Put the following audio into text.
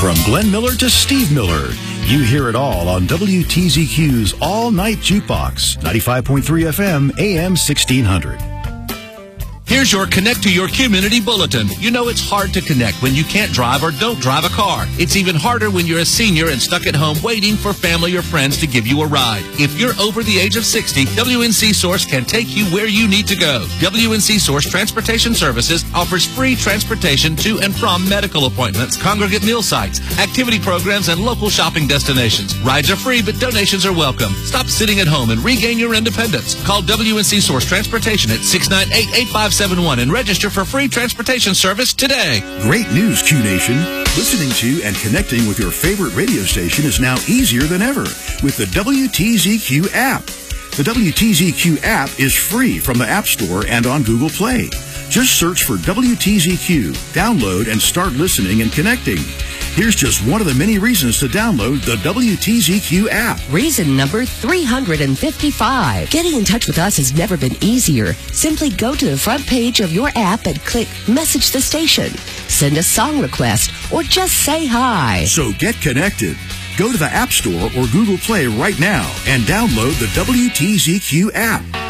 From Glenn Miller to Steve Miller, you hear it all on WTZQ's All Night Jukebox, 95.3 FM, AM 1600. Here's your Connect to Your Community Bulletin. You know it's hard to connect when you can't drive or don't drive a car. It's even harder when you're a senior and stuck at home waiting for family or friends to give you a ride. If you're over the age of 60, WNC Source can take you where you need to go. WNC Source Transportation Services offers free transportation to and from medical appointments, congregate meal sites, activity programs, and local shopping destinations. Rides are free, but donations are welcome. Stop sitting at home and regain your independence. Call WNC Source Transportation at 698-8571 and register for free transportation service today. Great news, Q Nation. Listening to and connecting with your favorite radio station is now easier than ever with the WTZQ app. The WTZQ app is free from the App Store and on Google Play. Just search for WTZQ, download, and start listening and connecting. Here's just one of the many reasons to download the WTZQ app. Reason number 355. Getting in touch with us has never been easier. Simply go to the front page of your app and click Message the Station. Send a song request or just say hi. So get connected. Go to the App Store or Google Play right now and download the WTZQ app.